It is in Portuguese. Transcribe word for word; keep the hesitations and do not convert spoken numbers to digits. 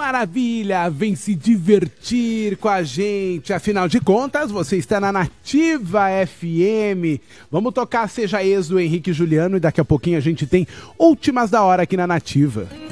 Maravilha, vem se divertir com a gente. Afinal de contas, você está na Nativa F M. Vamos tocar Seja Ex do Henrique e Juliano e daqui a pouquinho a gente tem Últimas da Hora aqui na Nativa.